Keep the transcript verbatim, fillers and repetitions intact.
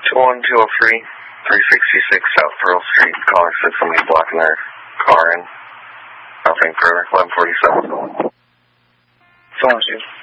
one two oh three, three sixty-six South Pearl Street. Caller said somebody blocking their car in. Nothing further. eleven forty-seven. Phone, Steve.